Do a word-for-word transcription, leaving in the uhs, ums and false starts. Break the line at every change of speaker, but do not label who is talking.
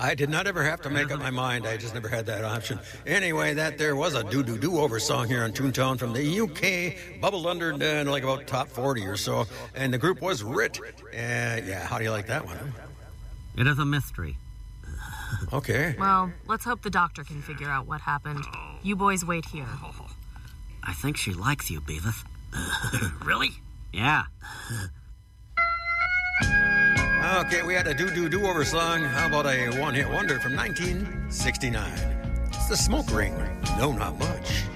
I did not ever have to make up my mind. I just never had that option. Anyway, that there was a do-do-do-over song here on Toontown from the U K. Bubbled under uh, like about top forty or so. And the group was Rit. Uh, yeah, how do you like that one?
It is a mystery.
Okay.
Well, let's hope the doctor can figure out what happened. You boys wait here.
I think she likes you, Beavis. Really? Yeah.
Okay, we had a do-do-do-over song. How about a one-hit wonder from nineteen sixty-nine? It's the Smoke Ring. No, not much.